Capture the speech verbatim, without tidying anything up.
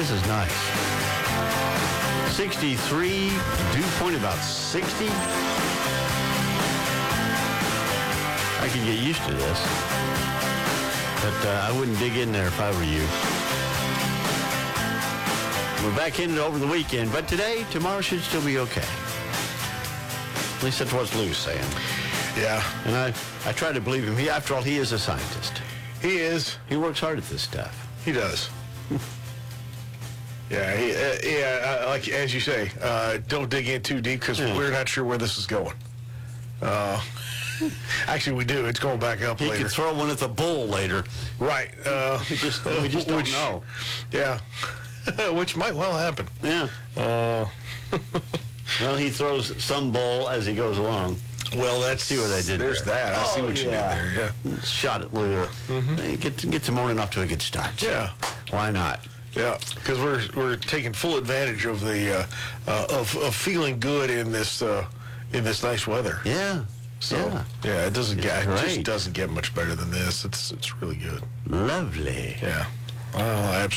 This is nice. sixty-three, dew point about sixty. I could get used to this, but uh, I wouldn't dig in there if I were you. We're back in it over the weekend, but today, tomorrow should still be okay. At least that's what Lou's saying. Yeah. And I, I try to believe him. He, after all, he is a scientist. He is. He works hard at this stuff. He does. yeah, he, uh, yeah. Uh, like as you say, uh, don't dig in too deep because Yeah. we're not sure where this is going. Uh, actually, we do. It's going back up He later. could throw one at the bull later. Right. Uh, We just, we just don't which, know. Yeah. Which might well happen. Yeah. Uh, Well, he throws some bull as he goes along. well, that's See what I did There's there. that. I see Oh, what you yeah. did there. Yeah. Shot at Lou. Hey, Get get the morning off to a good start. Yeah. Why not? Yeah, because we're we're taking full advantage of the uh, uh, of of feeling good in this uh, in this nice weather. Yeah. So yeah. yeah, it doesn't get it great. just doesn't get much better than this. It's it's really good. Lovely. Yeah. Well,